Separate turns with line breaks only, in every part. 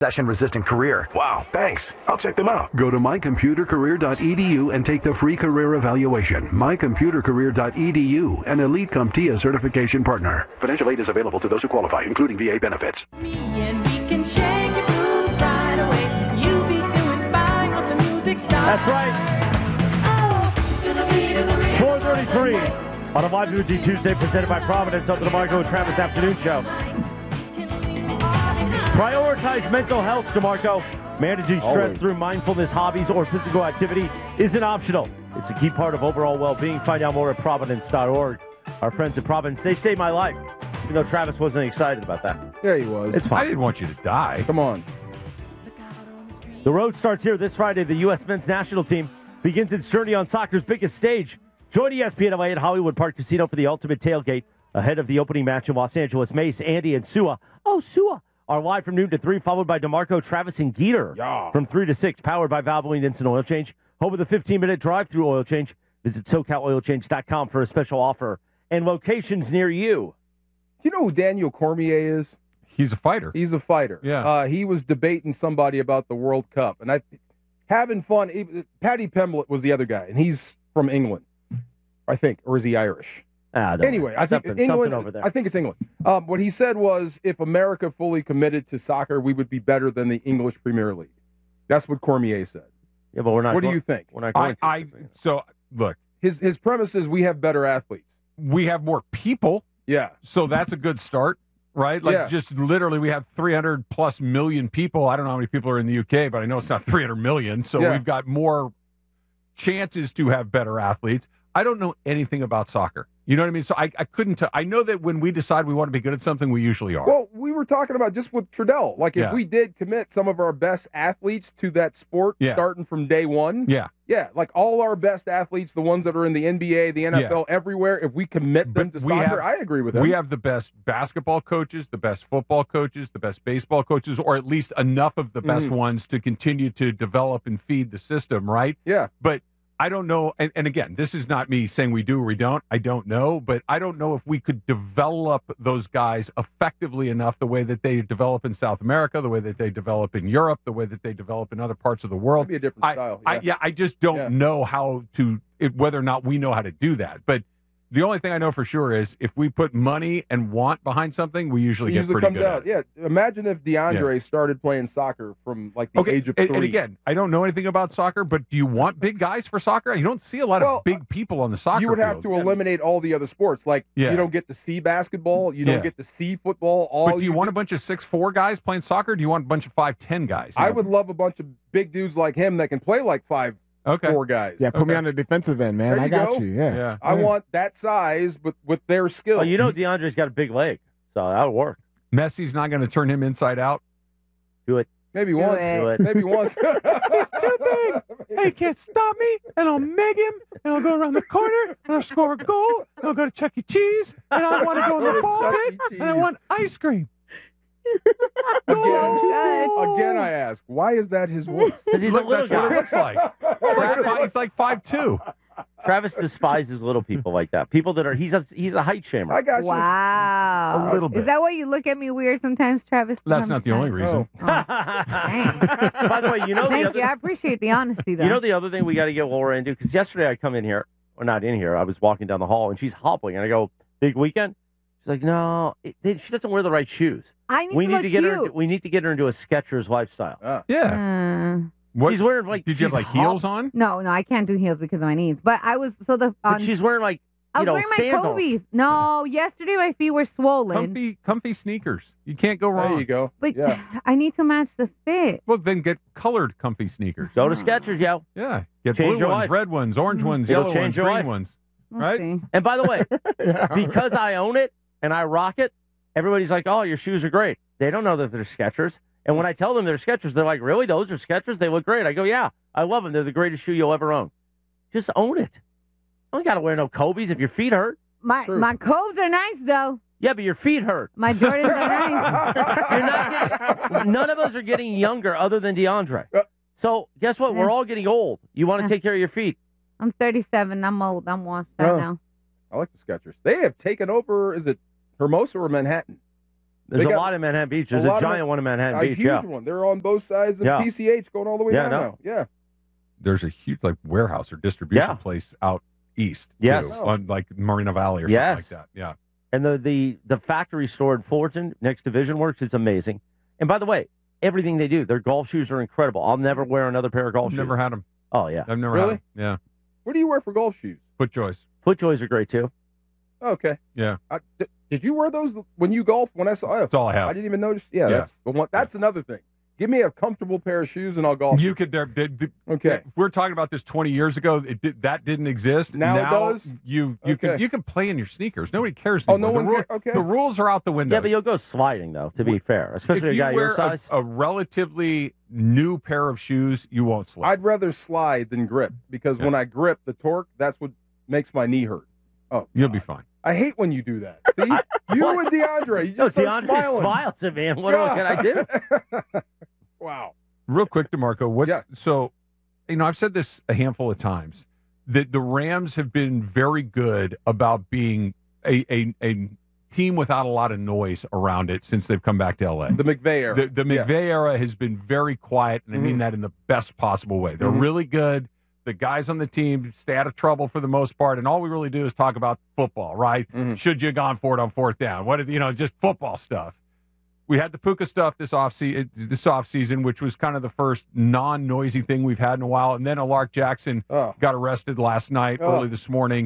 recession-resistant career.
Wow, thanks. I'll check them out.
Go to mycomputercareer.edu and take the free career evaluation. Mycomputercareer.edu, an Elite CompTIA certification partner. Financial aid is available to those who qualify, including VA benefits.
That's right. 4:33 on a Live Newsy Tuesday presented by Providence on the DeMarco and Travis Afternoon Show. Prioritize mental health, DeMarco. Managing stress through mindfulness, hobbies, or physical activity isn't optional. It's a key part of overall well-being. Find out more at Providence.org. Our friends at Providence, they saved my life. Even though Travis wasn't excited about that.
Yeah, he was.
It's fine.
I didn't want you to die.
Come on.
The road starts here this Friday. The U.S. men's national team begins its journey on soccer's biggest stage. Join ESPN LA at Hollywood Park Casino for the ultimate tailgate ahead of the opening match in Los Angeles. Mace, Andy, and Sua. Oh, Sua. Are live from noon to 3, followed by DeMarco, Travis, and Geeter from 3 to 6, powered by Valvoline Instant Oil Change. Home of the 15-minute drive-through oil change. Visit SoCalOilChange.com for a special offer and locations near you.
Do you know who Daniel Cormier is?
He's a fighter.
He's a fighter.
Yeah.
He was debating somebody about the World Cup, and having fun. Paddy Pimblett was the other guy, and he's from England, I think, or is he Irish? Anyway, I think England.
Over there.
I think it's England. What he said was, if America fully committed to soccer, we would be better than the English Premier League. That's what Cormier said.
Yeah, but we're not.
What do you think?
We're not going to.
So look,
his premise is we have better athletes.
We have more people.
Yeah.
So that's a good start, right? Like just literally, we have 300 plus million people. I don't know how many people are in the UK, but I know it's not 300 million. So we've got more chances to have better athletes. I don't know anything about soccer. You know what I mean? So I couldn't tell. I know that when we decide we want to be good at something, we usually are.
Well, we were talking about just with Trudell. Like, if we did commit some of our best athletes to that sport starting from day one.
Yeah.
Yeah, like all our best athletes, the ones that are in the NBA, the NFL, everywhere, if we commit them to soccer, I agree with him.
We have the best basketball coaches, the best football coaches, the best baseball coaches, or at least enough of the best ones to continue to develop and feed the system, right?
Yeah.
But I don't know, and again, this is not me saying we do or we don't. I don't know, but I don't know if we could develop those guys effectively enough the way that they develop in South America, the way that they develop in Europe, the way that they develop in other parts of the world.
It'd be a different style.
I just don't know how to, whether or not we know how to do that. But the only thing I know for sure is if we put money and want behind something, we usually get pretty good at it.
Yeah, imagine if DeAndre started playing soccer from like the age of 3.
And again, I don't know anything about soccer, but do you want big guys for soccer? You don't see a lot of big people on the soccer field.
You would have to eliminate all the other sports. Like, you don't get to see basketball. You don't get to see football.
But do you want a bunch of 6'4" guys playing soccer, or do you want a bunch of 5'10" guys?
I would love a bunch of big dudes like him that can play like 5'4" guys.
Yeah, put me on the defensive end, man.
There
I got you. Yeah.
I want that size, but with their skill.
Well, you know DeAndre's got a big leg, so that'll work.
Messi's not going to turn him inside out.
Do it.
Maybe once. Maybe once.
He's too big. Hey, he can't stop me, and I'll meg him, and I'll go around the corner, and I'll score a goal, and I'll go to Chuck E. Cheese, and I want to go in the ball pit, and I want ice cream.
Again, I ask, why is that his voice?
Because he's a little guy.
What it looks like. He's like 5'2".
Travis despises little people like that. People that are he's a height shamer.
I got you.
Wow.
A little bit.
Is that why you look at me weird sometimes, Travis?
That's not the only reason.
Dang.
By the way, you know
Thank you. I appreciate the honesty, though.
You know the other thing we got to get Laura into, because yesterday I come in here, or not in here, I was walking down the hall and she's hobbling, and I go, "Big weekend." She's like, "No, she doesn't wear the right shoes. We need to get her into a Skechers lifestyle."
Yeah.
She's wearing like.
Did you have like heels on?
No, I can't do heels because of my knees. But I was
but she's wearing like
I was wearing my
sandals.
Kobe's. No, yesterday my feet were swollen.
Comfy sneakers. You can't go wrong.
There you go.
But I need to match the fit.
Well, then get colored comfy sneakers.
Go to Skechers, yo.
Yeah. Get
Change
blue
your
ones,
life.
red ones, orange ones,
It'll
yellow
change
ones,
your
green
life.
ones.
Let's
Right?
see.
And by the way, because I own it and I rock it, everybody's like, "Oh, your shoes are great." They don't know that they're Skechers. And when I tell them they're Skechers, they're like, "Really? Those are Skechers? They look great." I go, "Yeah, I love them. They're the greatest shoe you'll ever own. Just own it. You don't got to wear no Kobe's if your feet hurt."
My Cobes are nice, though.
Yeah, but your feet hurt.
My Jordans are nice.
You're not getting, none of us are getting younger other than DeAndre. So guess what? We're all getting old. You want to take care of your feet.
I'm 37. I'm old. I'm washed out now.
I like the Skechers. They have taken over, is it Hermosa or Manhattan?
There's a lot in Manhattan Beach. There's a giant one in Manhattan Beach.
A huge one. They're on both sides of PCH going all the way down now. Yeah.
There's a huge warehouse or distribution place out east.
Yes.
Too, on Marina Valley or something like that. Yeah.
And the factory store in Fullerton next to Vision Works is amazing. And by the way, everything they do, their golf shoes are incredible. I'll never wear another pair of golf shoes.
Never had them.
Oh, yeah.
I've never had them. Yeah.
What do you wear for golf shoes?
FootJoys.
FootJoys are great, too.
Okay.
Yeah.
Did you wear those when you golf? When I saw
That's all I have.
I didn't even notice. Yeah. That's the one. That's another thing. Give me a comfortable pair of shoes and I'll golf.
You could.
Okay.
We're talking about this 20 years ago. That didn't exist.
Now it does.
You can play in your sneakers. Nobody cares
Oh,
anymore.
no one cares. Okay.
The rules are out the window.
Yeah, but you'll go sliding, though, to be fair, especially
if
a guy
you wear
your size.
a relatively new pair of shoes, you won't slide.
I'd rather slide than grip because when I grip, the torque, that's what makes my knee hurt. Oh,
you'll be fine.
I hate when you do that. See, you and DeAndre, you just start
DeAndre
smiling.
smiles at me, and what can I do?
Wow.
Real quick, DeMarco, so, I've said this a handful of times, that the Rams have been very good about being a team without a lot of noise around it since they've come back to L.A.
The McVay era.
The McVay era has been very quiet, and I mean that in the best possible way. They're really good. The guys on the team stay out of trouble for the most part, and all we really do is talk about football, right? Should you have gone for it on fourth down? Just football stuff. We had the Puka stuff this offseason, which was kind of the first non-noisy thing we've had in a while, and then Alark Jackson got arrested last night, early this morning,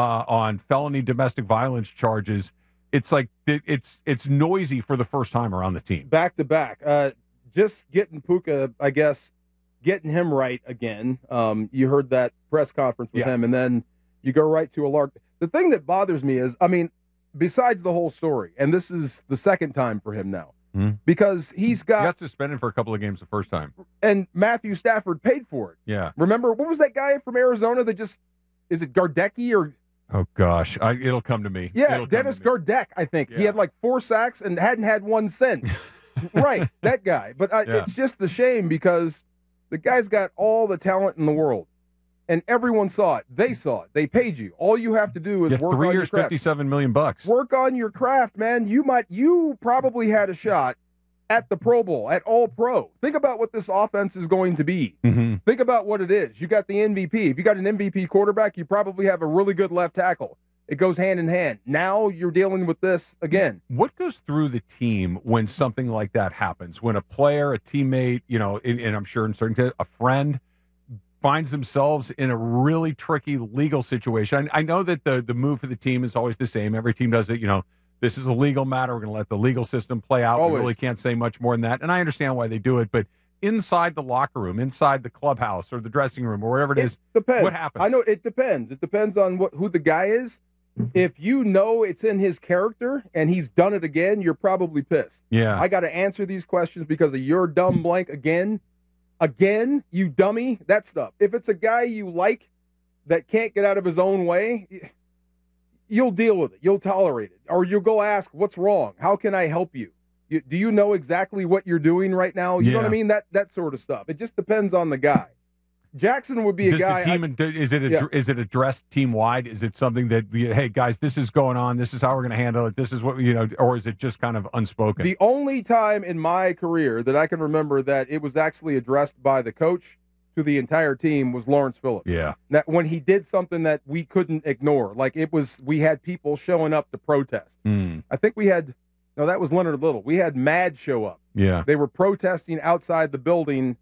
on felony domestic violence charges. It's like it's noisy for the first time around the team.
Back to back. Just getting Puka, I guess, getting him right again. You heard that press conference with him, and then you go right to Alark. The thing that bothers me is, besides the whole story, and this is the second time for him now, because he got
suspended for a couple of games the first time.
And Matthew Stafford paid for it.
Yeah.
Remember, what was that guy from Arizona that is it Gardecki or?
Oh, gosh. It'll come to me.
Yeah, Dennis Gardeck, I think. Yeah. He had 4 sacks and hadn't had one since. Right, that guy. But it's just a shame because the guy's got all the talent in the world. And everyone saw it. They saw it. They paid you. All you have to do is work
3
on
years,
your craft.
$57 million.
Work on your craft, man. You probably had a shot at the Pro Bowl, at All Pro. Think about what this offense is going to be. Think about what it is. You got the MVP. If you got an MVP quarterback, you probably have a really good left tackle. It goes hand in hand. Now you're dealing with this again.
What goes through the team when something like that happens? When a player, a teammate, and I'm sure in certain cases, a friend finds themselves in a really tricky legal situation. I know that the move for the team is always the same. Every team does it. This is a legal matter. We're going to let the legal system play out.
Always.
We really can't say much more than that. And I understand why they do it. But inside the locker room, inside the clubhouse or the dressing room or wherever it is,
depends.
What happens?
I know it depends. It depends on who the guy is. If you know it's in his character and he's done it again, you're probably pissed.
Yeah.
I got to answer these questions because of your dumb blank again. Again, you dummy, that stuff. If it's a guy you like that can't get out of his own way, you'll deal with it. You'll tolerate it. Or you'll go ask, what's wrong? How can I help you? Do you know exactly what you're doing right now? You know what I mean? That sort of stuff. It just depends on the guy. Jackson would be a guy.
Is it addressed team wide? Is it something that, hey guys, this is going on. This is how we're going to handle it. This is what or is it just kind of unspoken?
The only time in my career that I can remember that it was actually addressed by the coach to the entire team was Lawrence Phillips.
Yeah,
that when he did something that we couldn't ignore, we had people showing up to protest. I think that was Leonard Little. We had MAD show up.
Yeah,
they were protesting outside the building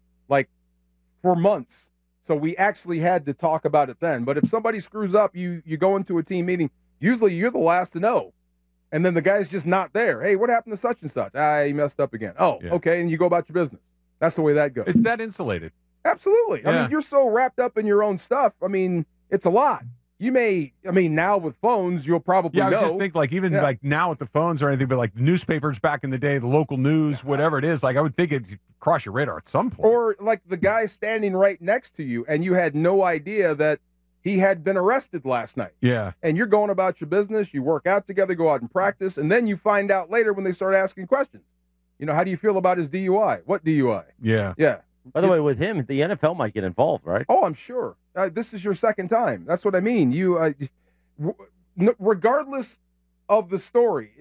for months. So we actually had to talk about it then. But if somebody screws up, you go into a team meeting, usually you're the last to know. And then the guy's just not there. Hey, what happened to such and such? He messed up again. Oh, okay, and you go about your business. That's the way that goes.
It's that insulated.
Absolutely.
Yeah.
I mean, you're so wrapped up in your own stuff. I mean, it's a lot. Now with phones, you'll probably know.
I just think now with the phones or anything, but newspapers back in the day, the local news, whatever it is, I would think it'd cross your radar at some point.
Or the guy standing right next to you and you had no idea that he had been arrested last night.
Yeah.
And you're going about your business, you work out together, go out and practice, and then you find out later when they start asking questions. How do you feel about his DUI? What DUI?
Yeah.
Yeah.
By the way, with him, the NFL might get involved, right?
Oh, I'm sure. This is your second time. That's what I mean. Regardless of the story,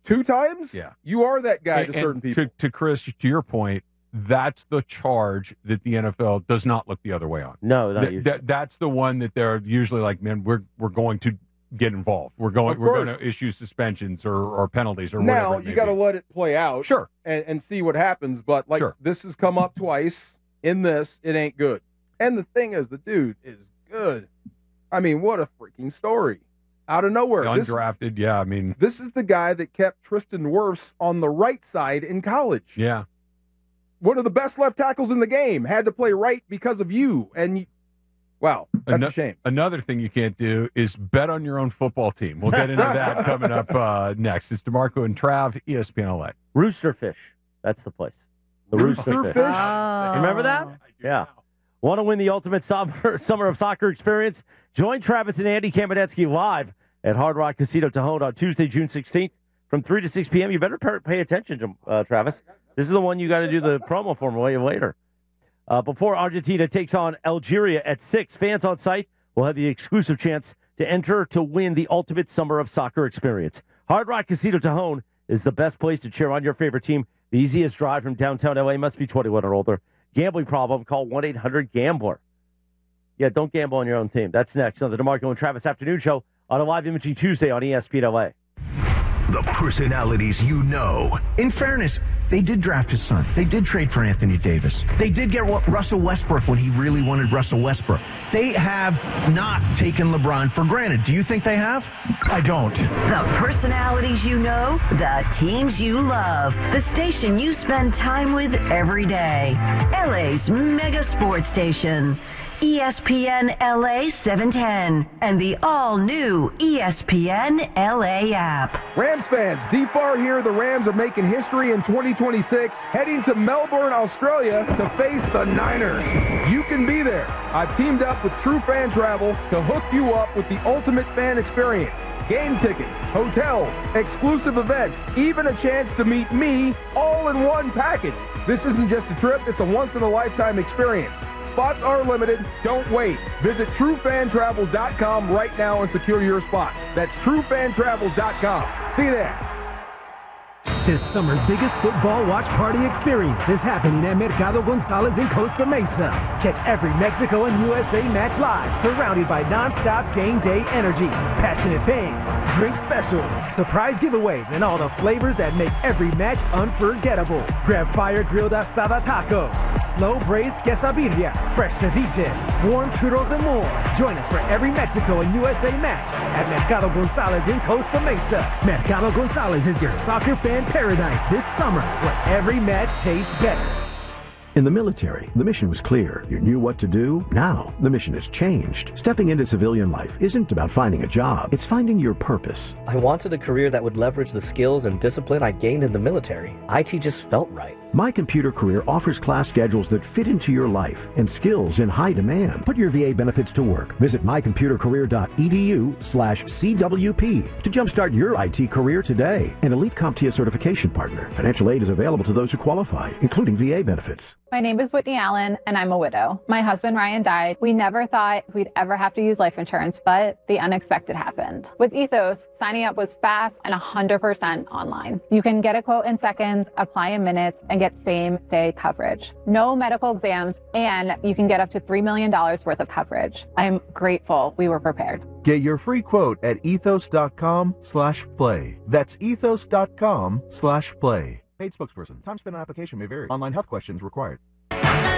2 times?
Yeah.
You are that guy to certain people.
To Chris, to your point, that's the charge that the NFL does not look the other way on.
No, not usually.
That's the one that they're usually like, man, we're going to get involved. We're going to issue suspensions or penalties or whatever.
Now you got to let it play out,
sure,
and see what happens. But this has come up twice. In this, it ain't good. And the thing is, the dude is good. I mean, what a freaking story! Out of nowhere,
undrafted. Yeah, I mean,
this is the guy that kept Tristan Wirfs on the right side in college.
Yeah,
one of the best left tackles in the game had to play right because of you. And wow, that's a shame.
Another thing you can't do is bet on your own football team. We'll get into that coming up next. It's DeMarco and Trav, ESPN LA.
Roosterfish. That's the place. The Roosterfish.
Oh.
Remember that? Yeah. Want to win the ultimate summer of soccer experience? Join Travis and Andy Kamenetsky live at Hard Rock Casino Tejon on Tuesday, June 16th from 3 to 6 p.m. You better pay attention, Travis. This is the one you got to do the promo for way later. Before Argentina takes on Algeria at 6, fans on site will have the exclusive chance to enter to win the ultimate summer of soccer experience. Hard Rock Casino Tejon is the best place to cheer on your favorite team. The easiest drive from downtown LA, must be 21 or older. Gambling problem, call 1-800-GAMBLER. Yeah, don't gamble on your own team. That's next on the DeMarco and Travis Afternoon Show on a live imaging Tuesday on ESPN LA.
The personalities you know.
In fairness, they did draft his son. They did trade for Anthony Davis. They did get Russell Westbrook when he really wanted Russell Westbrook. They have not taken LeBron for granted. Do you think they have? I don't.
The personalities you know, the teams you love, the station you spend time with every day. LA's mega sports station. ESPN LA 710 and the all-new ESPN LA app.
Rams fans, DFAR here. The Rams are making history in 2026, heading to Melbourne, Australia to face the Niners. You can be there. I've teamed up with True Fan Travel to hook you up with the ultimate fan experience. Game tickets, hotels, exclusive events, even a chance to meet me all in one package. This isn't just a trip, it's a once-in-a-lifetime experience. Spots are limited. Don't wait. Visit TrueFanTravel.com right now and secure your spot. That's TrueFanTravel.com. See you there.
This summer's biggest football watch party experience is happening at Mercado Gonzalez in Costa Mesa. Catch every Mexico and USA match live, surrounded by non-stop game day energy, passionate fans, drink specials, surprise giveaways, and all the flavors that make every match unforgettable. Grab fire-grilled asada tacos, slow-braised quesadilla, fresh ceviches, warm churros, and more. Join us for every Mexico and USA match at Mercado Gonzalez in Costa Mesa. Mercado Gonzalez is your soccer fan paradise this summer, where every match tastes better.
In the military, the mission was clear. You knew what to do. Now, the mission has changed. Stepping into civilian life isn't about finding a job. It's finding your purpose.
I wanted a career that would leverage the skills and discipline I gained in the military. IT just felt right.
My Computer Career offers class schedules that fit into your life and skills in high demand. Put your VA benefits to work. Visit mycomputercareer.edu/CWP to jumpstart your IT career today. An Elite CompTIA certification partner. Financial aid is available to those who qualify, including VA benefits.
My name is Whitney Allen, and I'm a widow. My husband, Ryan, died. We never thought we'd ever have to use life insurance, but the unexpected happened. With Ethos, signing up was fast and 100% online. You can get a quote in seconds, apply in minutes, and get same-day coverage. No medical exams, and you can get up to $3 million worth of coverage. I'm grateful we were prepared.
Get your free quote at ethos.com/play. That's ethos.com/play. Paid spokesperson. Time spent on application may vary. Online health questions required.